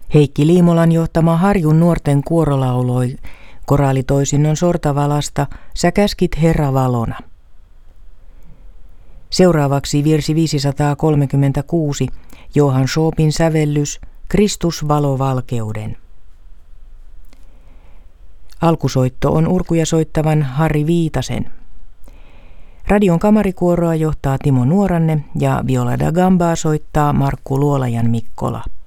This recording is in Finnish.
Heikki Liimolan johtama Harjun nuorten kuoro lauloi koraalitoisinnon Sortavalasta Sä käskit Herra valona. Seuraavaksi virsi 536, Johan Schoopin sävellys Kristus valo valkeuden. Alkusoitto on urkuja soittavan Harri Viitasen. Radion kamarikuoroa johtaa Timo Nuoranne ja viola da gambaa soittaa Markku Luolajan Mikkola.